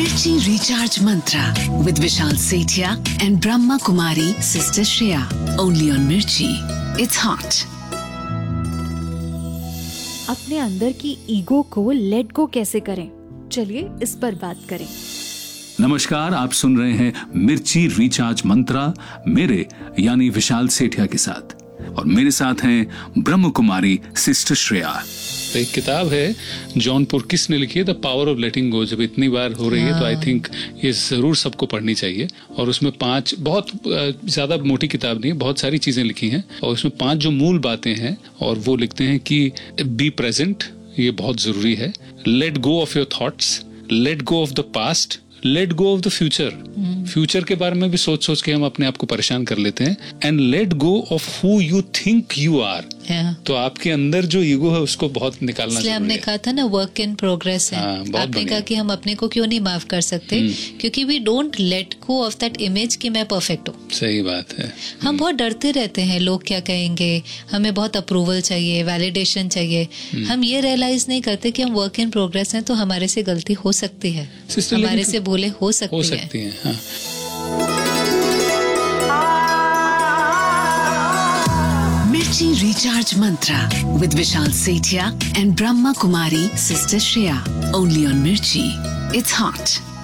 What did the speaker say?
Mirchi Recharge Mantra with Vishal Sethia and Brahma Kumari Sister Shreya. Only on Mirchi. It's hot. अपने अंदर की ego को let go कैसे करें, चलिए इस पर बात करें। नमस्कार, आप सुन रहे हैं मिर्ची रिचार्ज मंत्रा मेरे यानी विशाल सेठिया के साथ, और मेरे साथ हैं ब्रह्म कुमारी सिस्टर श्रेया। एक किताब है जॉन पुरकिस ने लिखी है, द पावर ऑफ लेटिंग गो। जब इतनी बार हो रही है तो आई थिंक ये जरूर सबको पढ़नी चाहिए। और उसमें 5 बहुत ज्यादा मोटी किताब नहीं, बहुत सारी चीजें लिखी हैं, और उसमें 5 जो मूल बातें हैं, और वो लिखते हैं कि बी प्रेजेंट, ये बहुत जरूरी है। Let go of your thoughts, let go of the past, let go of the future. Future के बारे में भी सोच सोच के हम अपने आप को परेशान कर लेते हैं। And let go of who you think you are. तो आपके अंदर जो ईगो है उसको बहुत निकालना इसलिए हमने कहा था ना, वर्क इन प्रोग्रेस है। आपने कहा कि हम अपने को क्यों नहीं माफ कर सकते, क्योंकि we don't let go of that image कि मैं परफेक्ट हूँ। सही बात है। हम बहुत डरते रहते हैं, लोग क्या कहेंगे, हमें बहुत अप्रूवल चाहिए, वैलिडेशन चाहिए। हम ये रियलाइज नहीं करते कि हम वर्क इन प्रोग्रेस हैं, तो हमारे से गलती हो सकती है, हमारे से भूलें हो सकती हैं। हाँ। Mirchi Recharge Mantra with Vishal Sethia and Brahma Kumari Sister Shreya. Only on Mirchi. It's hot.